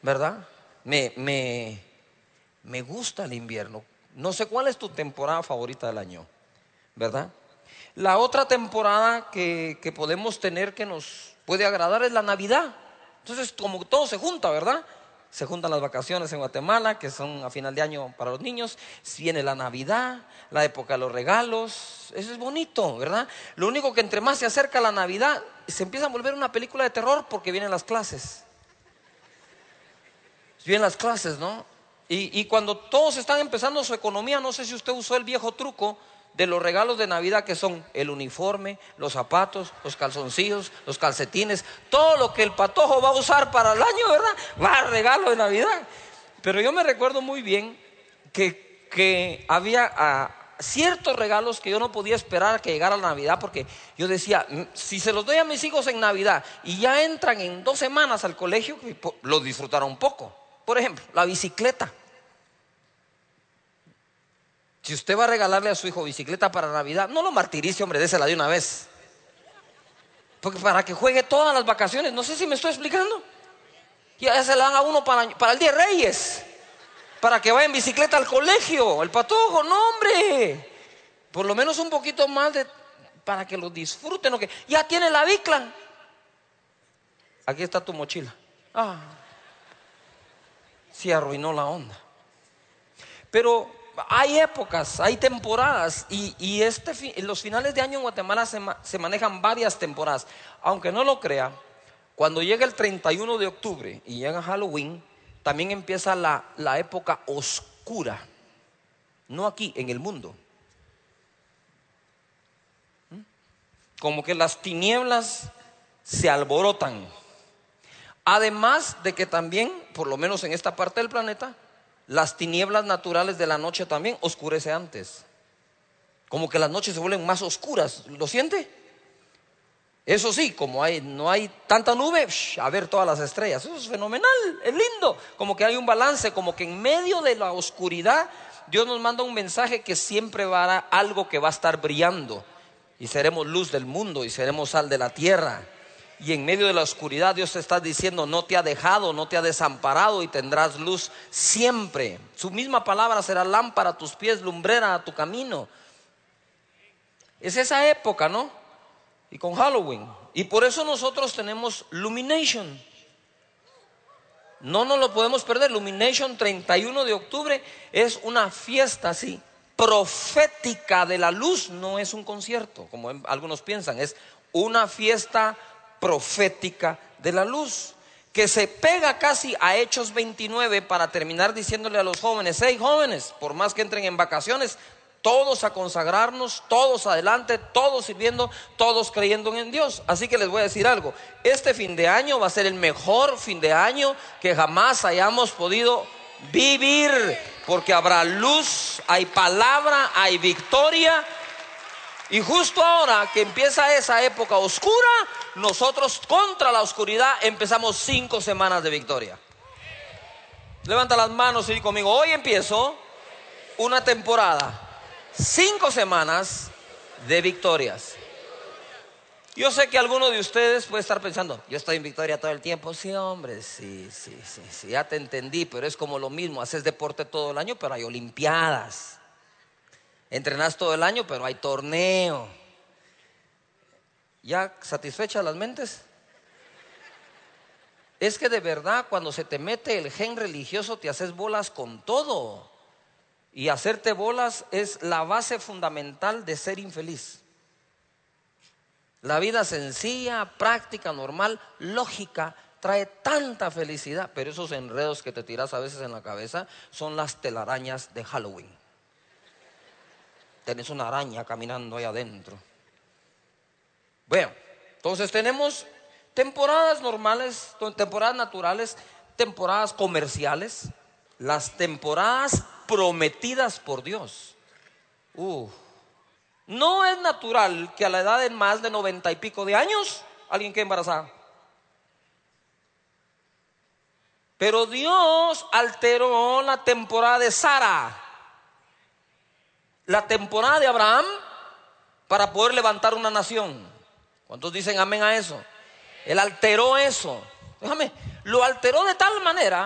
¿verdad? Me gusta el invierno. No sé cuál es tu temporada favorita del año, ¿verdad? La otra temporada que podemos tener que nos puede agradar es la Navidad. Entonces, como todo se junta, ¿verdad? Se juntan las vacaciones en Guatemala, que son a final de año para los niños. Viene la Navidad, la época de los regalos. Eso es bonito, ¿verdad? Lo único que entre más se acerca la Navidad, se empieza a volver una película de terror porque vienen las clases. Vienen las clases, ¿no? Y cuando todos están empezando su economía, no sé si usted usó el viejo truco de los regalos de Navidad, que son el uniforme, los zapatos, los calzoncillos, los calcetines, todo lo que el patojo va a usar para el año, ¿verdad? Va a regalo de Navidad. Pero yo me recuerdo muy bien que había ciertos regalos que yo no podía esperar a que llegara la Navidad, porque yo decía, si se los doy a mis hijos en Navidad y ya entran en 2 semanas al colegio, lo disfrutarán un poco. Por ejemplo, la bicicleta. Si usted va a regalarle a su hijo bicicleta para Navidad, no lo martirice, hombre, désela de una vez. Porque para que juegue todas las vacaciones, no sé si me estoy explicando. Ya se la dan a uno para el Día de Reyes, para que vaya en bicicleta al colegio, el patojo, no, hombre. Por lo menos un poquito más para que lo disfruten. ¿O que ya tiene la bicla? Aquí está tu mochila. Sí, arruinó la onda. Pero hay épocas, hay temporadas, y en los finales de año en Guatemala se manejan varias temporadas. Aunque no lo crea, cuando llega el 31 de octubre y llega Halloween, también empieza la época oscura. No aquí, en el mundo. Como que las tinieblas se alborotan. Además de que también, por lo menos en esta parte del planeta, las tinieblas naturales de la noche también oscurece antes. Como que las noches se vuelven más oscuras. ¿Lo siente? Eso sí, como no hay tanta nube, a ver todas las estrellas. Eso es fenomenal, es lindo. Como que hay un balance, como que en medio de la oscuridad Dios nos manda un mensaje que siempre va a dar algo que va a estar brillando. Y seremos luz del mundo y seremos sal de la tierra. Y en medio de la oscuridad Dios te está diciendo, no te ha dejado, no te ha desamparado, y tendrás luz siempre. Su misma palabra será lámpara a tus pies, lumbrera a tu camino. Es esa época, ¿no? Y con Halloween. Y por eso nosotros tenemos Lumination. No nos lo podemos perder. Lumination 31 de octubre es una fiesta así, profética de la luz. No es un concierto, como algunos piensan. Es una fiesta profética de la luz, que se pega casi a Hechos 29 para terminar diciéndole a los jóvenes: hey jóvenes, por más que entren en vacaciones, todos a consagrarnos, todos adelante, todos sirviendo, todos creyendo en Dios. Así que les voy a decir algo: este fin de año va a ser el mejor fin de año que jamás hayamos podido vivir, porque habrá luz, hay palabra, hay victoria. Y justo ahora que empieza esa época oscura, nosotros contra la oscuridad empezamos 5 semanas de victoria. Levanta las manos y di conmigo: hoy empiezo una temporada, 5 semanas de victorias. Yo sé que alguno de ustedes puede estar pensando: yo estoy en victoria todo el tiempo. Sí, hombre, sí, ya te entendí, pero es como lo mismo. Haces deporte todo el año, pero hay olimpiadas. Entrenas todo el año, pero hay torneo. ¿Ya satisfechas las mentes? Es que de verdad, cuando se te mete el gen religioso, te haces bolas con todo. Y hacerte bolas es la base fundamental de ser infeliz. La vida sencilla, práctica, normal, lógica, trae tanta felicidad. Pero esos enredos que te tiras a veces en la cabeza son las telarañas de Halloween. Tenés una araña caminando ahí adentro. Bueno, entonces tenemos temporadas normales, temporadas naturales, temporadas comerciales, las temporadas prometidas por Dios. No es natural que a la edad de más de 90 y pico de años alguien quede embarazada. Pero Dios alteró la temporada de Sara, la temporada de Abraham, para poder levantar una nación. ¿Cuántos dicen amén a eso? Él alteró eso. Déjame, lo alteró de tal manera